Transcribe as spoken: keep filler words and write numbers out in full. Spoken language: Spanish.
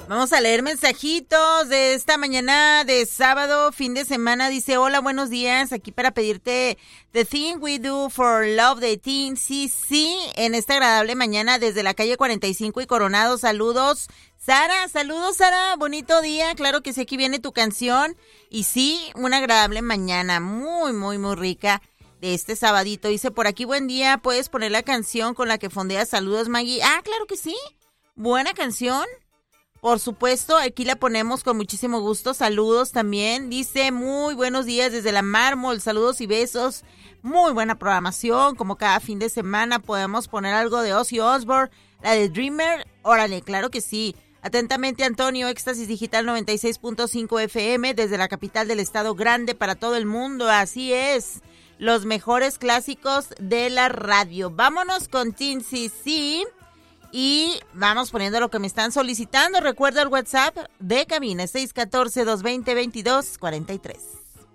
Vamos a leer mensajitos de esta mañana de sábado, fin de semana. Dice, hola, buenos días, aquí para pedirte The Thing We Do for Love the Teen C C en esta agradable mañana desde la calle cuarenta y cinco y Coronado. Saludos, Sara, saludos, Sara, bonito día. Claro que sí, aquí viene tu canción. Y sí, una agradable mañana, muy, muy, muy rica de este sabadito. Dice, por aquí, buen día, ¿puedes poner la canción con la que fondeas? Saludos, Maggie. Ah, claro que sí, buena canción. Por supuesto, aquí la ponemos con muchísimo gusto. Saludos también. Dice, muy buenos días desde la Mármol. Saludos y besos. Muy buena programación. Como cada fin de semana podemos poner algo de Ozzy Osbourne, la de Dreamer. Órale, claro que sí. Atentamente, Antonio, Éxtasis Digital noventa y seis punto cinco F M desde la capital del estado grande para todo el mundo. Así es. Los mejores clásicos de la radio. Vámonos con Teen C C. Y vamos poniendo lo que me están solicitando. Recuerda el WhatsApp de cabina seis uno cuatro, dos dos cero, dos dos cuatro tres.